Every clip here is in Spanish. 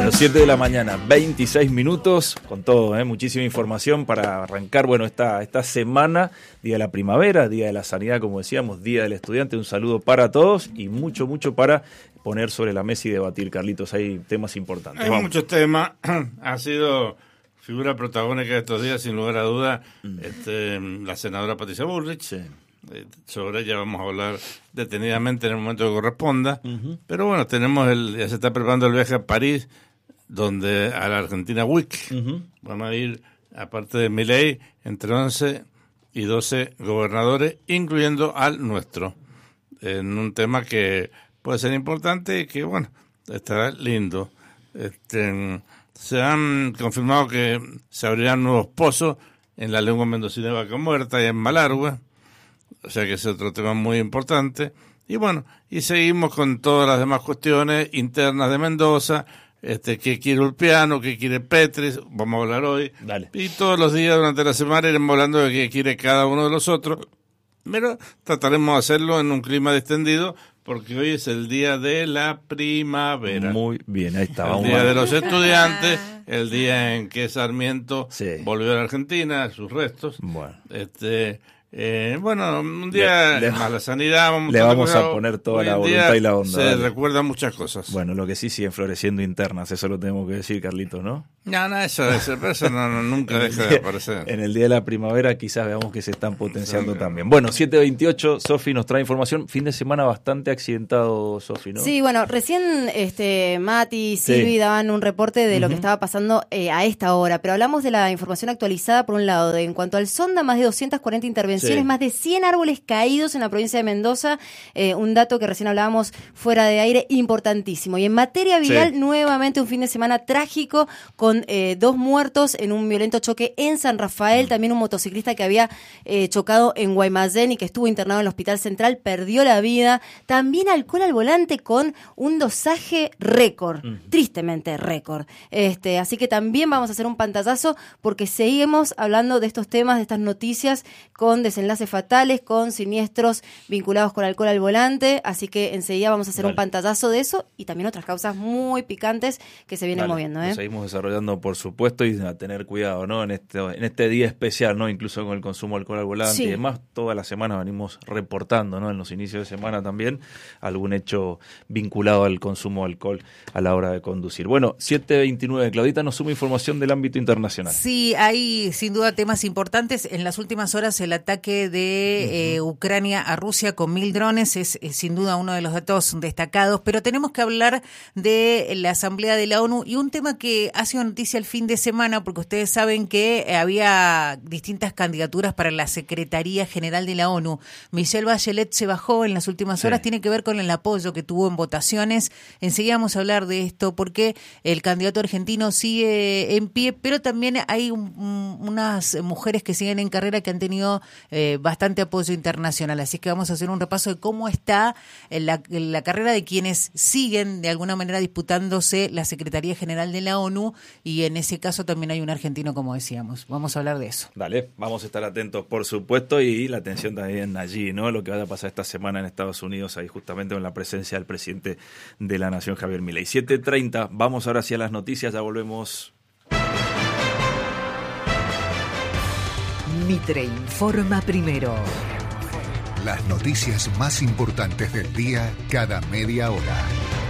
Bueno, 7 de la mañana, 26 minutos, con todo, muchísima información para arrancar, bueno, esta semana, Día de la Primavera, Día de la Sanidad, como decíamos, Día del Estudiante, un saludo para todos y mucho para poner sobre la mesa y debatir, Carlitos, hay temas importantes. Hay muchos temas, ha sido figura protagónica de estos días, sin lugar a duda, la senadora Patricia Bullrich. Sí. Sobre ella vamos a hablar detenidamente en el momento que corresponda, pero bueno, ya se está preparando el viaje a París, donde a la Argentina Week van a ir, aparte de Milei, entre 11 y 12 gobernadores, incluyendo al nuestro, en un tema que puede ser importante y que, bueno, estará lindo. Se han confirmado que se abrirán nuevos pozos en la lengua mendocina de Vaca Muerta y en Malargüe, o sea que es otro tema muy importante. Y bueno, y seguimos con todas las demás cuestiones internas de Mendoza, qué quiere Ulpiano, qué quiere Petris, vamos a hablar hoy. Dale. Y todos los días durante la semana iremos hablando de qué quiere cada uno de los otros, pero trataremos de hacerlo en un clima distendido, porque hoy es el día de la primavera. Muy bien, ahí está. El día de los estudiantes, el día en que Sarmiento volvió a la Argentina, sus restos. Bueno. Bueno, un día más la sanidad. Le vamos a poner toda la voluntad y la onda. Se recuerdan muchas cosas. Bueno, lo que sí siguen floreciendo internas, eso lo tenemos que decir, Carlitos, ¿no? No, eso nunca deja de aparecer. En el día de la primavera quizás veamos que se están potenciando también. Bueno, 7:28, Sofi nos trae información. Fin de semana bastante accidentado, Sofi, ¿no? Sí, bueno, recién Mati y Silvi daban un reporte de lo que estaba pasando a esta hora, pero hablamos de la información actualizada, por un lado, en cuanto al Sonda, más de 240 intervenciones, más de 100 árboles caídos en la provincia de Mendoza, un dato que recién hablábamos fuera de aire, importantísimo. Y en materia vial, nuevamente un fin de semana trágico, con 2 muertos en un violento choque en San Rafael, también un motociclista que había chocado en Guaymallén y que estuvo internado en el Hospital Central, perdió la vida. También alcohol al volante con un dosaje récord, tristemente récord. Así que también vamos a hacer un pantallazo porque seguimos hablando de estos temas, de estas noticias con desenlaces fatales, con siniestros vinculados con alcohol al volante, así que enseguida vamos a hacer un pantallazo de eso y también otras causas muy picantes que se vienen moviendo. Lo seguimos desarrollando, por supuesto, y a tener cuidado, ¿no? En este día especial, ¿no? Incluso con el consumo de alcohol al volante y demás, toda la semana venimos reportando, ¿no? En los inicios de semana también, algún hecho vinculado al consumo de alcohol a la hora de conducir. Bueno, 7:29, Claudita nos suma información del ámbito internacional. Sí, hay sin duda temas importantes. En las últimas horas el ataque de Ucrania a Rusia con 1.000 drones es sin duda uno de los datos destacados, pero tenemos que hablar de la Asamblea de la ONU y un tema que ha sido noticia el fin de semana, porque ustedes saben que había distintas candidaturas para la Secretaría General de la ONU. Michelle Bachelet se bajó en las últimas horas, tiene que ver con el apoyo que tuvo en votaciones. Enseguida vamos a hablar de esto, porque el candidato argentino sigue en pie, pero también hay unas mujeres que siguen en carrera que han tenido bastante apoyo internacional. Así que vamos a hacer un repaso de cómo está la carrera de quienes siguen de alguna manera disputándose la Secretaría General de la ONU, y en ese caso también hay un argentino, como decíamos. Vamos a hablar de eso. Dale, vamos a estar atentos, por supuesto, y la atención también allí, ¿no? Lo que vaya a pasar esta semana en Estados Unidos, ahí justamente con la presencia del presidente de la Nación, Javier Milei. 7:30, vamos ahora hacia las noticias, ya volvemos. Mitre informa primero. Las noticias más importantes del día cada media hora.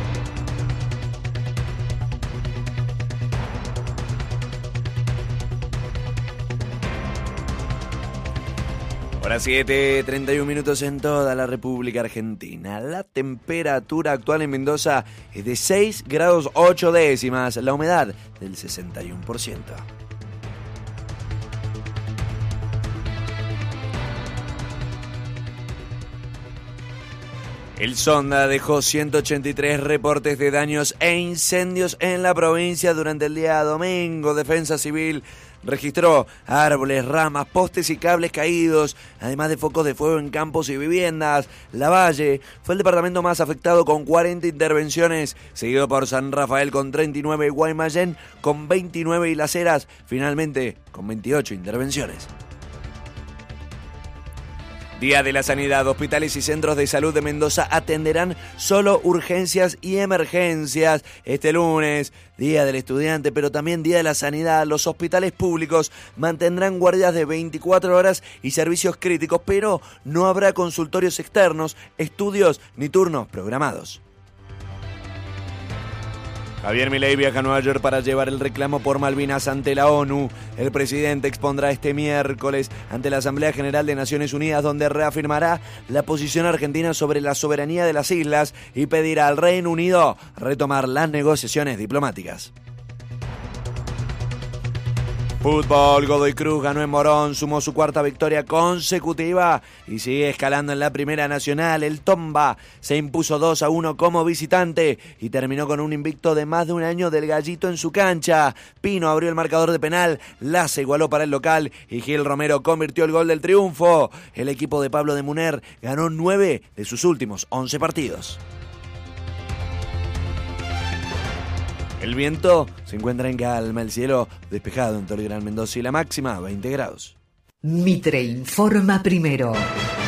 Hora 7:31 minutos en toda la República Argentina. La temperatura actual en Mendoza es de 6 grados 8 décimas, la humedad del 61%. El Sonda dejó 183 reportes de daños e incendios en la provincia durante el día domingo. Defensa Civil registró árboles, ramas, postes y cables caídos, además de focos de fuego en campos y viviendas. Lavalle fue el departamento más afectado con 40 intervenciones, seguido por San Rafael con 39, Guaymallén con 29 y Las Heras finalmente con 28 intervenciones. Día de la Sanidad. Hospitales y centros de salud de Mendoza atenderán solo urgencias y emergencias. Este lunes, Día del Estudiante, pero también Día de la Sanidad. Los hospitales públicos mantendrán guardias de 24 horas y servicios críticos, pero no habrá consultorios externos, estudios ni turnos programados. Javier Milei viaja a Nueva York para llevar el reclamo por Malvinas ante la ONU. El presidente expondrá este miércoles ante la Asamblea General de Naciones Unidas, donde reafirmará la posición argentina sobre la soberanía de las islas y pedirá al Reino Unido retomar las negociaciones diplomáticas. Fútbol, Godoy Cruz ganó en Morón, sumó su cuarta victoria consecutiva y sigue escalando en la Primera Nacional. El Tomba se impuso 2-1 como visitante y terminó con un invicto de más de un año del Gallito en su cancha. Pino abrió el marcador de penal, Laza igualó para el local y Gil Romero convirtió el gol del triunfo. El equipo de Pablo de Muner ganó 9 de sus últimos 11 partidos. El viento se encuentra en calma, el cielo despejado en todo el Gran Mendoza y la máxima 20 grados. Mitre informa primero.